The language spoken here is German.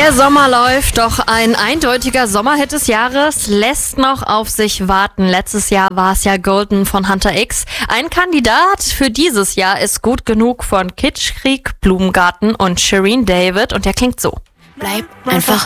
Der Sommer läuft, doch ein eindeutiger Sommerhit des Jahres lässt noch auf sich warten. Letztes Jahr war es ja Golden von Hunter X. Ein Kandidat für dieses Jahr ist Gut genug von Kitschkrieg, Blumengarten und Shireen David und der klingt so. Bleib einfach